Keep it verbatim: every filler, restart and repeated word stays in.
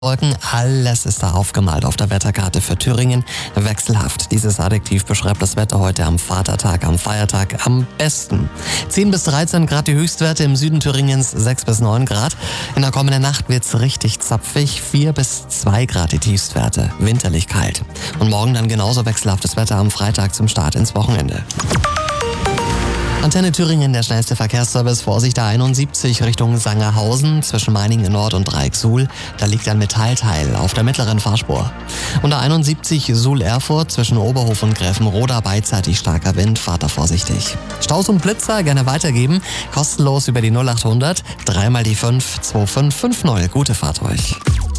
Wolken, alles ist da aufgemalt auf der Wetterkarte für Thüringen. Wechselhaft. Dieses Adjektiv beschreibt das Wetter heute am Vatertag, am Feiertag am besten. zehn bis dreizehn Grad die Höchstwerte, im Süden Thüringens sechs bis neun Grad. In der kommenden Nacht wird's richtig zapfig, vier bis zwei Grad die Tiefstwerte. Winterlich kalt. Und morgen dann genauso wechselhaftes Wetter am Freitag zum Start ins Wochenende. Antenne Thüringen, der schnellste Verkehrsservice. Vorsicht, der einundsiebzig Richtung Sangerhausen zwischen Meiningen Nord und Dreiecksuhl. Da liegt ein Metallteil auf der mittleren Fahrspur. Und der einundsiebzig Suhl-Erfurt zwischen Oberhof und Gräfenroda, beidseitig starker Wind. Fahrt da vorsichtig. Staus und Blitzer gerne weitergeben. Kostenlos über die null achthundert, dreimal die fünf zwei fünf fünf null. Gute Fahrt euch.